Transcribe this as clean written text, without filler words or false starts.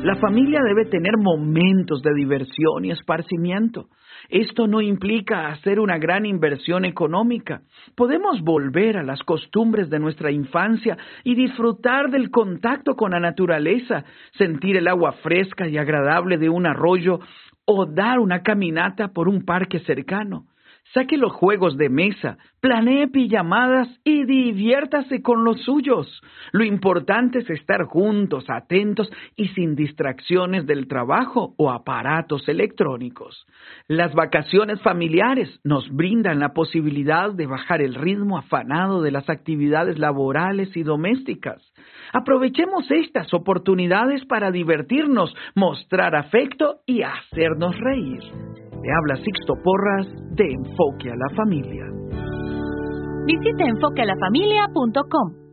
La familia debe tener momentos de diversión y esparcimiento. Esto no implica hacer una gran inversión económica. Podemos volver a las costumbres de nuestra infancia y disfrutar del contacto con la naturaleza, sentir el agua fresca y agradable de un arroyo o dar una caminata por un parque cercano. Saque los juegos de mesa, planee pijamadas y diviértase con los suyos. Lo importante es estar juntos, atentos y sin distracciones del trabajo o aparatos electrónicos. Las vacaciones familiares nos brindan la posibilidad de bajar el ritmo afanado de las actividades laborales y domésticas. Aprovechemos estas oportunidades para divertirnos, mostrar afecto y hacernos reír. Le habla Sixto Porras de Enfoque a la Familia. Visite enfoquealafamilia.com.